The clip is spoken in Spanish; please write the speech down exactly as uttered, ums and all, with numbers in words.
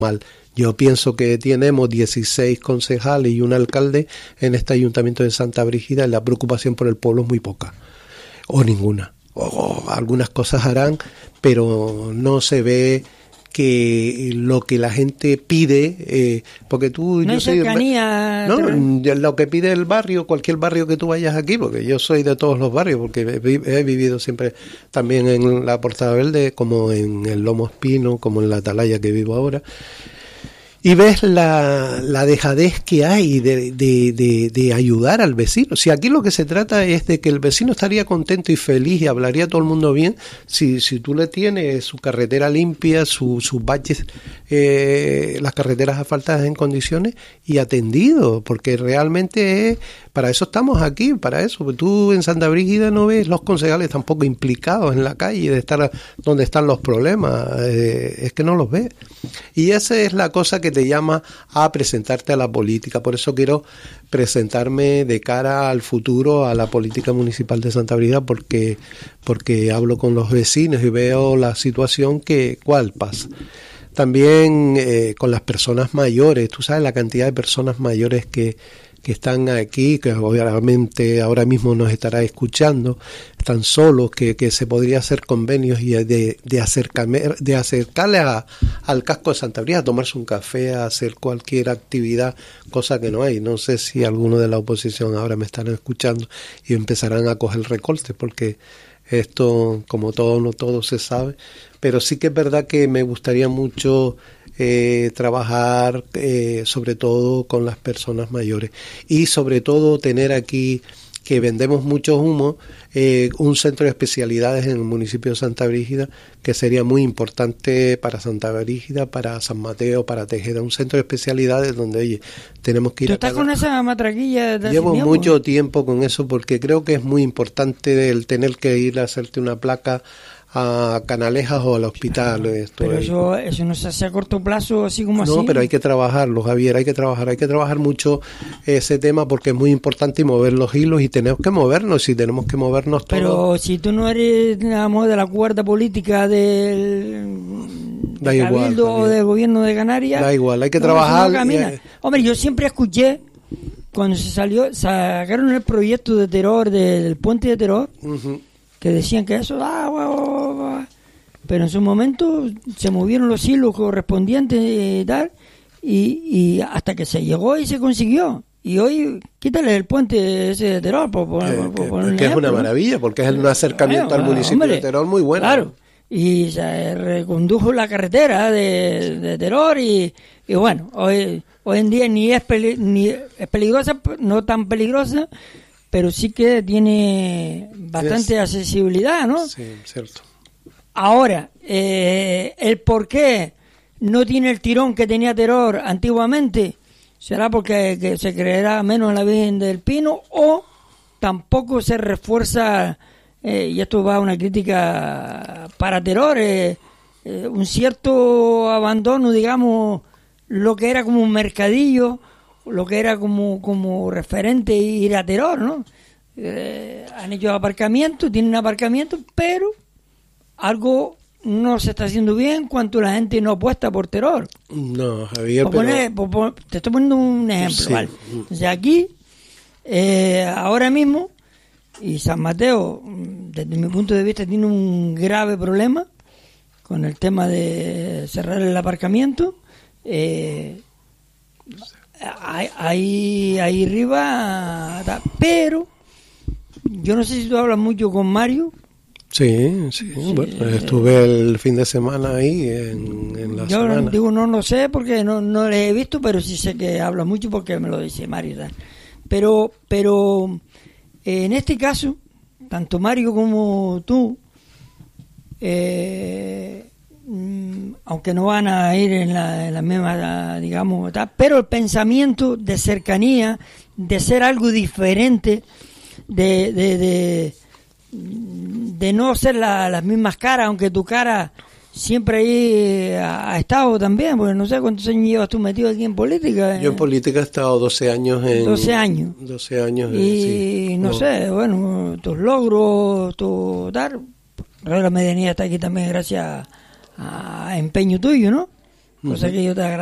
mal. Yo pienso que tenemos dieciséis concejales y un alcalde en este ayuntamiento de Santa Brígida y la preocupación por el pueblo es muy poca, o ninguna. O, o algunas cosas harán, pero no se ve que lo que la gente pide, eh, porque tú... No hay cercanía. No, lo que pide el barrio, cualquier barrio que tú vayas aquí, porque yo soy de todos los barrios, porque he, he vivido siempre también en la Portada Verde, como en el Lomo Espino, como en la Atalaya que vivo ahora. Y ves la, la dejadez que hay de, de, de, de ayudar al vecino. Si aquí lo que se trata es de que el vecino estaría contento y feliz y hablaría todo el mundo bien si, si tú le tienes su carretera limpia, su, sus baches, eh, las carreteras asfaltadas en condiciones y atendido, porque realmente es, para eso estamos aquí, para eso. Tú en Santa Brígida no ves los concejales tampoco implicados en la calle, de estar donde están los problemas, eh, es que no los ves. Y esa es la cosa que te llama a presentarte a la política. Por eso quiero presentarme de cara al futuro a la política municipal de Santa Brígida, porque porque hablo con los vecinos y veo la situación que cuál pasa. También eh, con las personas mayores, tú sabes la cantidad de personas mayores que que están aquí, que obviamente ahora mismo nos estará escuchando, están solos, que, que se podría hacer convenios y de, de, acercarme, de acercarle a, al casco de Santa Brígida, a tomarse un café, a hacer cualquier actividad, cosa que no hay. No sé si alguno de la oposición ahora me estarán escuchando y empezarán a coger recortes, porque esto, como todo, no todo se sabe, pero sí que es verdad que me gustaría mucho eh, trabajar eh, sobre todo con las personas mayores y sobre todo tener aquí, que vendemos mucho humo, eh, un centro de especialidades en el municipio de Santa Brígida, que sería muy importante para Santa Brígida, para San Mateo, para Tejeda, un centro de especialidades donde, oye, tenemos que ir. ¿Tú estás con esa matraquilla? De Llevo mucho tiempo con eso, porque creo que es muy importante el tener que ir a hacerte una placa a Canalejas o al hospital. Claro, esto pero eso, eso no se hace a corto plazo, así como no, así. No, pero hay que trabajarlo, Javier, hay que trabajar, hay que trabajar mucho ese tema, porque es muy importante y mover los hilos, y tenemos que movernos, y tenemos que movernos todos. Pero si tú no eres, digamos, de la cuerda política del da de igual, Cabildo Javier. O del gobierno de Canarias, da igual, hay que no, trabajar. No camina. Hombre, yo siempre escuché, cuando se salió, sacaron el proyecto de Teror, del puente de Teror, uh-huh, que decían que eso, ah, guau, guau, guau. Pero en su momento se movieron los hilos correspondientes y tal, y, y hasta que se llegó y se consiguió. Y hoy, quítale el puente ese de Teror. Por, por, que por, por que, un que ejemplo, es una maravilla, porque es un acercamiento bueno, al municipio hombre, de Teror muy bueno. Claro, y se recondujo la carretera de, de Teror, y, y bueno, hoy, hoy en día ni es, peli, ni es peligrosa, no tan peligrosa, pero sí que tiene bastante es, accesibilidad, ¿no? Sí, cierto. Ahora, eh, el por qué no tiene el tirón que tenía Teror antiguamente, será porque que se creerá menos en la Virgen del Pino, o tampoco se refuerza, eh, y esto va a una crítica para Teror, eh, eh, un cierto abandono, digamos, lo que era como un mercadillo, lo que era como como referente ir a Teror, ¿no? Eh, han hecho aparcamiento, tienen aparcamiento, pero algo no se está haciendo bien cuanto la gente no apuesta por Teror. No, Javier, por poner, por, por, te estoy poniendo un ejemplo, sí. ¿Vale? O sea, aquí, eh, ahora mismo, y San Mateo, desde mi punto de vista, tiene un grave problema con el tema de cerrar el aparcamiento. Eh, ahí, ahí arriba, pero yo no sé si tú hablas mucho con Mario. Sí, sí, sí, bueno, estuve el fin de semana ahí en, en la yo semana. Yo digo, no lo sé porque no, no le he visto, pero sí sé que habla mucho porque me lo dice Mario. ¿Verdad? Pero, pero eh, en este caso, tanto Mario como tú, eh, aunque no van a ir en la, en la misma, digamos, tal, pero el pensamiento de cercanía, de ser algo diferente, de... de, de de no ser la, las mismas caras, aunque tu cara siempre ahí ha, ha estado también, porque no sé cuántos años llevas tú metido aquí en política. Yo en política he estado doce años en... doce años. doce años. Y sí, no, no sé, bueno, tus logros, tu tal, la medianía está aquí también gracias a, a empeño tuyo, ¿no? Cosa que yo te agradezco.